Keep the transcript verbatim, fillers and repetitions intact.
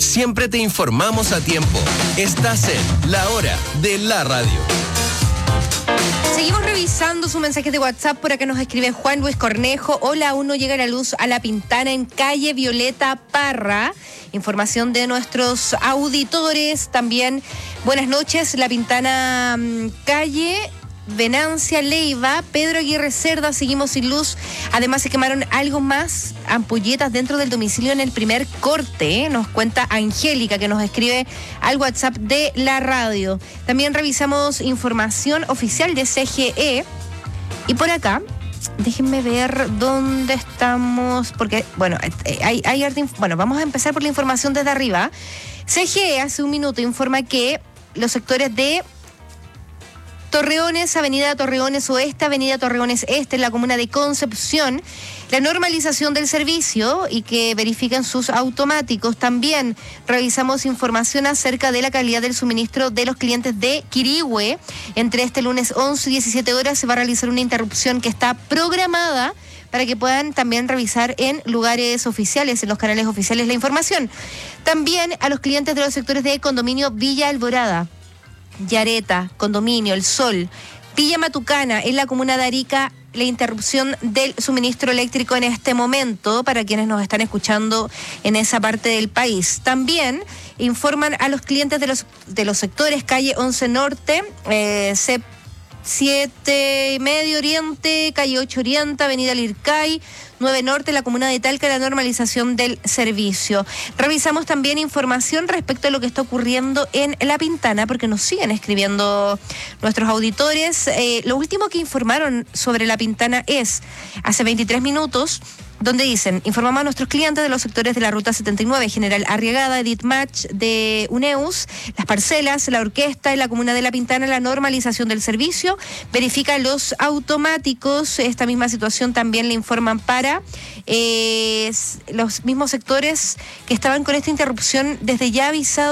siempre te informamos a tiempo. Estás en La Hora de la Radio. Seguimos revisando sus mensajes de WhatsApp. Por acá nos escribe Juan Luis Cornejo. Hola, aún no llega la luz a La Pintana en calle Violeta Parra. Información de nuestros auditores. También, buenas noches, La Pintana, calle Venancia Leiva, Pedro Aguirre Cerda, seguimos sin luz. Además se quemaron algo más, ampolletas dentro del domicilio en el primer corte, ¿eh? Nos cuenta Angélica, que nos escribe al WhatsApp de la radio. También revisamos información oficial de C G E. Y por acá, déjenme ver dónde estamos, porque, bueno, hay, hay harta inf- bueno, vamos a empezar por la información desde arriba. C G E hace un minuto informa que los sectores de Torreones, Avenida Torreones Oeste, Avenida Torreones Este, en la comuna de Concepción, la normalización del servicio y que verifican sus automáticos. También revisamos información acerca de la calidad del suministro de los clientes de Quirihue. Entre este lunes once y diecisiete horas se va a realizar una interrupción que está programada para que puedan también revisar en lugares oficiales, en los canales oficiales, la información. También a los clientes de los sectores de condominio Villa Alborada, Yareta, Condominio, El Sol, Villa Matucana, en la comuna de Arica, la interrupción del suministro eléctrico en este momento para quienes nos están escuchando en esa parte del país. También informan a los clientes de los, de los sectores calle once Norte, eh, C siete Medio Oriente, calle ocho Oriente, avenida Lircay, nueve Norte, la comuna de Talca, la normalización del servicio. Revisamos también información respecto a lo que está ocurriendo en La Pintana, porque nos siguen escribiendo nuestros auditores. Eh, lo último que informaron sobre La Pintana es, hace veintitrés minutos, donde dicen, informamos a nuestros clientes de los sectores de la Ruta setenta y nueve, General Arriagada, Edith Match de UNEUS, Las Parcelas, la Orquesta, en la comuna de La Pintana, la normalización del servicio, verifica los automáticos. Esta misma situación también le informan para eh, los mismos sectores que estaban con esta interrupción desde ya avisado